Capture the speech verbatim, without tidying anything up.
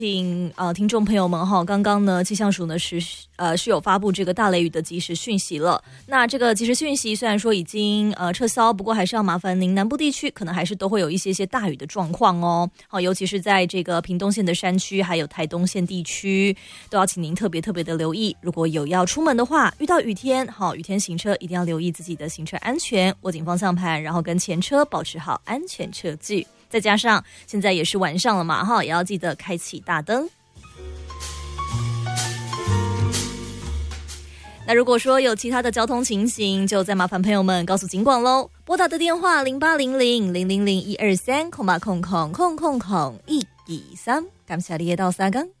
请呃听众朋友们哈，刚刚呢气象署呢是呃是有发布这个大雷雨的即时讯息了。那这个即时讯息虽然说已经呃撤销，不过还是要麻烦您南部地区可能还是都会有一些些大雨的状况哦。好，尤其是在这个屏东县的山区，还有台东县地区，都要请您特别特别的留意。如果有要出门的话，遇到雨天，好雨天行车一定要留意自己的行车安全，握紧方向盘，然后跟前车保持好安全车距。再加上现在也是晚上了嘛，哈，也要记得开启大灯。那如果说有其他的交通情形，就再麻烦朋友们告诉警广喽。拨打的电话零八零零零零零一二三空八空空空空空一二三，感谢你的到三更。